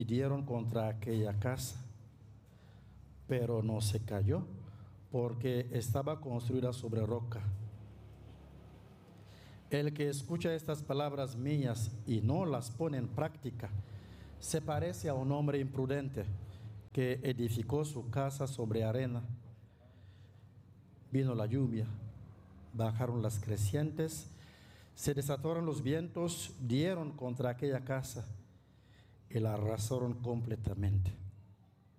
y dieron contra aquella casa, pero no se cayó, porque estaba construida sobre roca. El que escucha estas palabras mías y no las pone en práctica, se parece a un hombre imprudente que edificó su casa sobre arena. Vino la lluvia, bajaron las crecientes, se desataron los vientos, dieron contra aquella casa y la arrasaron completamente.